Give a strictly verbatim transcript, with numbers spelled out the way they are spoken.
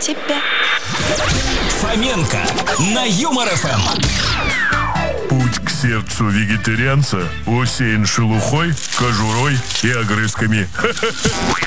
себя. Фоменко на Юмор ФМ. Путь к сердцу вегетарианца усеян шелухой, кожурой и огрызками.